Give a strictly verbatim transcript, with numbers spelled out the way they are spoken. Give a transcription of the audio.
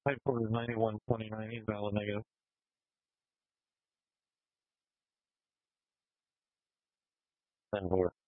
Type four is ninety-one twenty-nine. He's valid negative. ten four.